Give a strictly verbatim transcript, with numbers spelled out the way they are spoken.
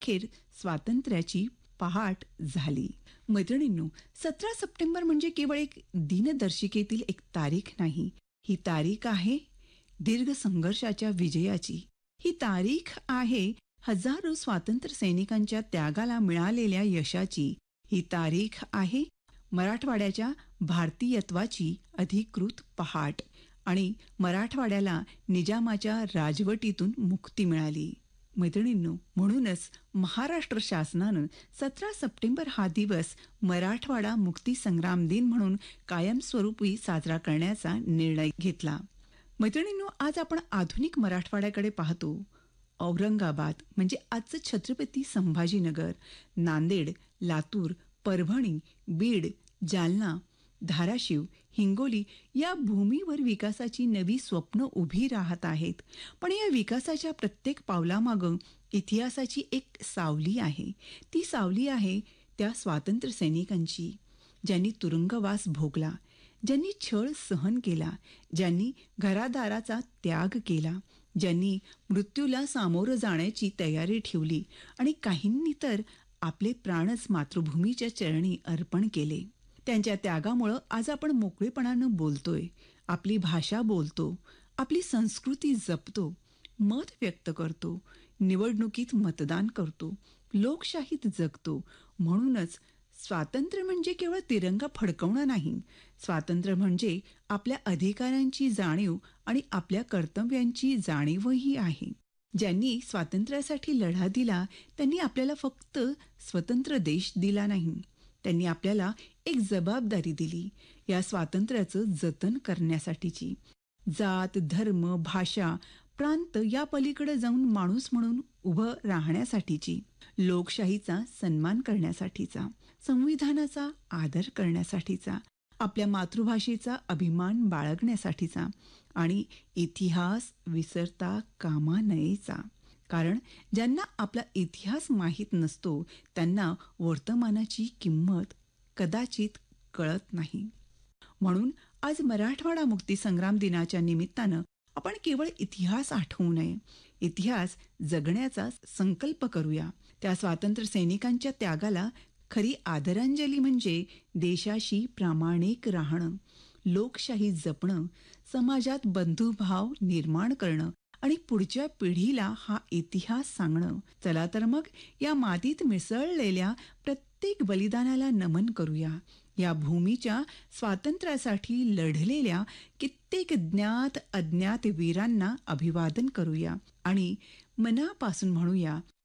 अखेर स्वातंत्र्याची पहाट झाली. मैत्रिणींनो, सतरा सप्टेंबर म्हणजे केवळ एक दिनदर्शिकेतील एक तारीख नाही. ही तारीख आहे दीर्घ संघर्षाच्या विजयाची. ही तारीख आहे हजारो स्वातंत्र्य सैनिकांच्या त्यागाला मिळालेल्या यशाची. ही तारीख आहे मराठवाड्याच्या भारतीयत्वाची अधिकृत पहाट आणि मराठवाड्याला निजामाच्या राजवटीतून मुक्ती मिळाली. मैत्रिणींनो, म्हणूनच महाराष्ट्र शासनानं सतरा सप्टेंबर हा दिवस मराठवाडा मुक्ती संग्राम दिन म्हणून कायमस्वरूपी साजरा करण्याचा निर्णय घेतला. मैत्रिणींनो, आज आपण आधुनिक मराठवाड्याकडे पाहतो. औरंगाबाद म्हणजे आजचं छत्रपती संभाजीनगर, नांदेड, लातूर, परभणी, बीड, जालना, धाराशिव, हिंगोली या भूमीवर विकासाची नवी स्वप्न उभी राहत आहेत. पण या विकासाच्या प्रत्येक पावलामागं इतिहासाची एक सावली आहे. ती सावली आहे त्या स्वातंत्र्य सैनिकांची, ज्यांनी तुरुंगवास भोगला, ज्यांनी छळ सहन केला, ज्यांनी घरादाराचा त्याग केला, ज्यांनी मृत्यूला सामोरं जाण्याची तयारी ठेवली आणि काहींनी तर आपले प्राणच मातृभूमीच्या चरणी अर्पण केले. त्यांच्या त्यागामुळं आज आपण मोकळेपणानं बोलतोय, आपली भाषा बोलतो, आपली संस्कृती जपतो, मत व्यक्त करतो, निवडणुकीत मतदान करतो, लोकशाहीत जगतो. म्हणूनच स्वातंत्र्य म्हणजे केवळ तिरंगा फडकवणं नाही. स्वातंत्र्य म्हणजे आपल्या अधिकारांची जाणीव आणि आपल्या कर्तव्यांची जाणीवही आहे. ज्यांनी स्वातंत्र्यासाठी लढा दिला त्यांनी आपल्याला फक्त स्वतंत्र देश दिला नाही, त्यांनी आपल्याला एक जबाबदारी दिली या स्वातंत्र्याचं जतन करण्यासाठीची. जात, धर्म, भाषा, प्रांत या पलीकडे जाऊन माणूस म्हणून उभं राहण्यासाठीची, लोकशाहीचा सन्मान करण्यासाठीचा, संविधानाचा आदर करण्यासाठीचा, आपल्या मातृभाषेचा अभिमान बाळगण्यासाठीचा आणि इतिहास विसरता कामा नयेचा. कारण ज्यांना आपला इतिहास माहीत नसतो त्यांना वर्तमानाची किंमत कदाचित कळत नाही. म्हणून आज मराठवाडा मुक्ती संग्राम दिनाच्या निमित्तानं आपण केवळ इतिहास आठवू नये, इतिहास जगण्याचा संकल्प करूया. त्या स्वातंत्र्य सैनिकांच्या त्यागाला खरी आदरांजली म्हणजे देशाशी प्रामाणिक राहणं, लोकशाही जपणं, समाजात बंधुभाव निर्माण करणं आणि पुढच्या पिढीला हा इतिहास सांगणं. चला तर मग या मातीत मिसळलेल्या प्रत्येक बलिदानाला नमन करूया. या भूमीच्या स्वातंत्र्यासाठी लढलेल्या कित्येक ज्ञात अज्ञात वीरांना अभिवादन करूया आणि मनापासून म्हणूया,